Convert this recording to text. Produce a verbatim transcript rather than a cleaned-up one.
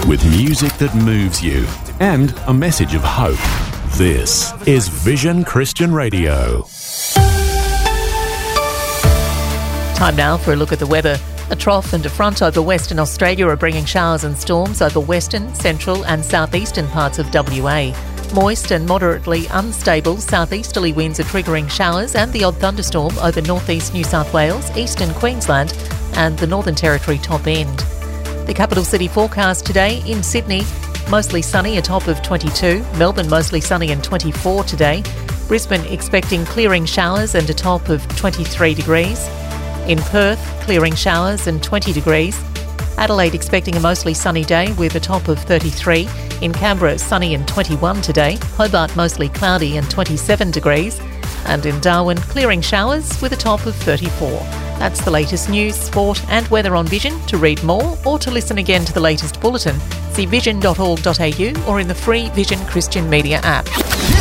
with music that moves you and a message of hope. This is Vision Christian Radio. Time now for a look at the weather. A trough and a front over Western Australia are bringing showers and storms over western, central and southeastern parts of W A. Moist and moderately unstable southeasterly winds are triggering showers and the odd thunderstorm over northeast New South Wales, eastern Queensland and the Northern Territory top end. The capital city forecast today: in Sydney, mostly sunny, a top of twenty-two. Melbourne, mostly sunny and twenty-four today. Brisbane, expecting clearing showers and a top of twenty-three degrees. In Perth, clearing showers and twenty degrees. Adelaide, expecting a mostly sunny day with a top of thirty-three. In Canberra, sunny and twenty-one today. Hobart, mostly cloudy and twenty-seven degrees. And in Darwin, clearing showers with a top of thirty-four. That's the latest news, sport and weather on Vision. To read more or to listen again to the latest bulletin, see vision dot org dot a u or in the free Vision Christian Media app.